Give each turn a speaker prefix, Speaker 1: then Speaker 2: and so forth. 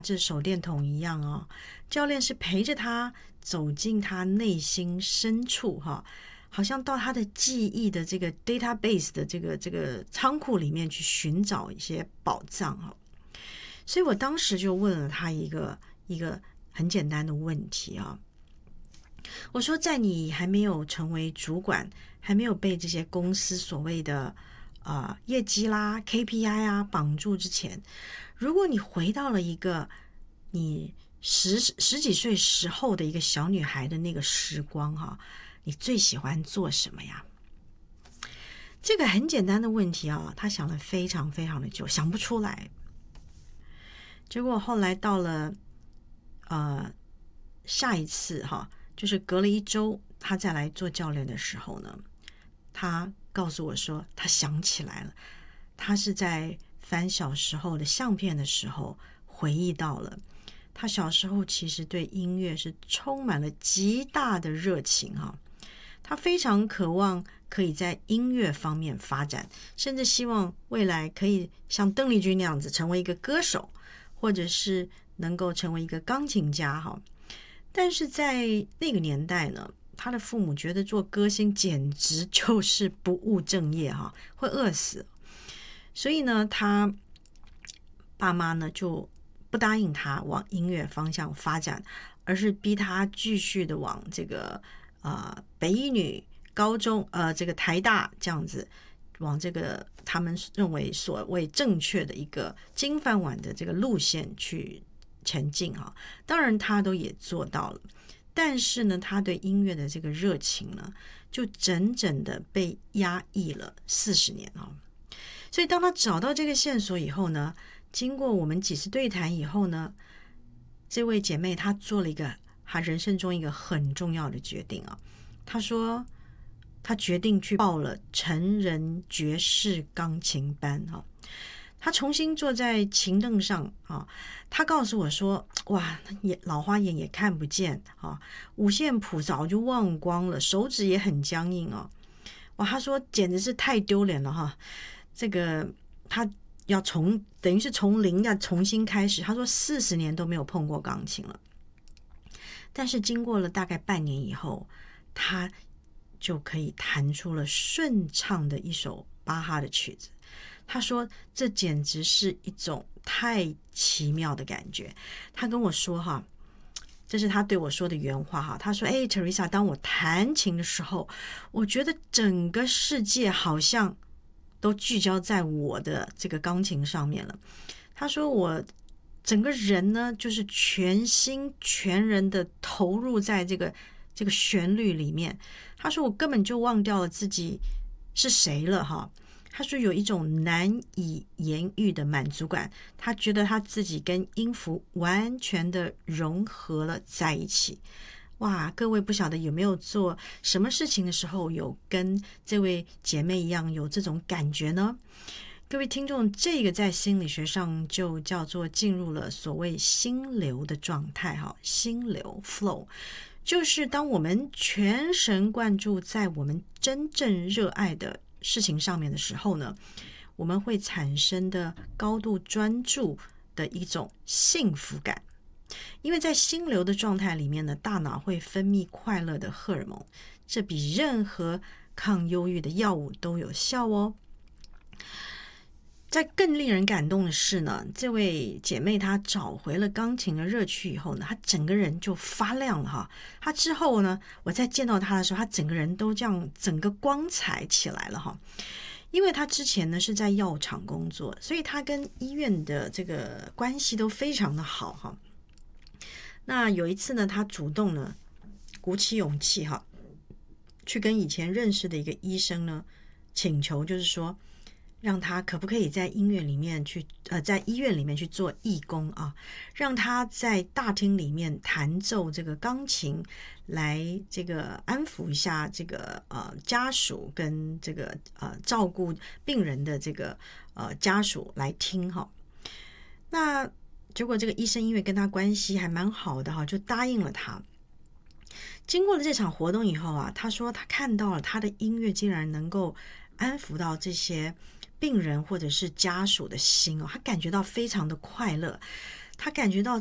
Speaker 1: 这手电筒一样哦，教练是陪着他走进他内心深处哈，好像到他的记忆的这个 database 的这个仓库里面去寻找一些宝藏哈。所以我当时就问了他一个很简单的问题啊，我说在你还没有成为主管，还没有被这些公司所谓的业绩啦 KPI 啊绑住之前，如果你回到了一个你十几岁时候的一个小女孩的那个时光哈，你最喜欢做什么呀？这个很简单的问题啊，他想了非常非常的久，想不出来。结果后来到了下一次哈，就是隔了1周，他再来做教练的时候呢，他告诉我说他想起来了，他是在翻小时候的相片的时候回忆到了他小时候其实对音乐是充满了极大的热情哈，他非常渴望可以在音乐方面发展，甚至希望未来可以像邓丽君那样子成为一个歌手，或者是能够成为一个钢琴家哈。但是在那个年代呢，他的父母觉得做歌星简直就是不务正业哈，会饿死。所以呢，他爸妈呢就不答应他往音乐方向发展，而是逼他继续的往这个北一女高中这个台大这样子，往这个他们认为所谓正确的一个金饭碗的这个路线去前进哈。当然他都也做到了，但是呢，他对音乐的这个热情呢，就整整的被压抑了40年啊。所以当他找到这个线索以后呢，经过我们几次对谈以后呢，这位姐妹她做了一个她人生中一个很重要的决定啊。她说她决定去报了成人爵士钢琴班啊。她重新坐在琴凳上啊，她告诉我说：“哇，老花眼也看不见啊，五线谱早就忘光了，手指也很僵硬哦。哇，她说简直是太丢脸了哈。这个她要等于是从零要重新开始。她说40年都没有碰过钢琴了，但是经过了大概半年以后，她就可以弹出了顺畅的一首巴哈的曲子。”他说这简直是一种太奇妙的感觉。他跟我说哈，这是他对我说的原话哈。他说Teresa， 当我弹琴的时候，我觉得整个世界好像都聚焦在我的这个钢琴上面了。他说我整个人呢，就是全心全人的投入在这个旋律里面。他说我根本就忘掉了自己是谁了哈。他说有一种难以言喻的满足感，他觉得他自己跟音符完全的融合了在一起。哇，各位不晓得有没有做什么事情的时候有跟这位姐妹一样有这种感觉呢？各位听众，这个在心理学上就叫做进入了所谓心流的状态哈，心流 flow。就是当我们全神贯注在我们真正热爱的事情上面的时候呢，我们会产生的高度专注的一种幸福感。因为在心流的状态里面呢，大脑会分泌快乐的荷尔蒙，这比任何抗忧郁的药物都有效哦。在更令人感动的是呢，这位姐妹她找回了钢琴的乐趣以后呢，她整个人就发亮了哈。她之后呢，我再见到她的时候，她整个人都这样整个光彩起来了哈。因为她之前呢是在药厂工作，所以她跟医院的这个关系都非常的好哈。那有一次呢，她主动呢鼓起勇气哈，去跟以前认识的一个医生呢请求，就是说让他可不可以在音乐里面去在医院里面去做义工啊，让他在大厅里面弹奏这个钢琴，来这个安抚一下这个家属跟这个照顾病人的这个家属来听哈。那结果这个医生因为跟他关系还蛮好的哈，就答应了他。经过了这场活动以后啊，他说他看到了他的音乐竟然能够安抚到这些病人或者是家属的心哦，他感觉到非常的快乐。 他感觉到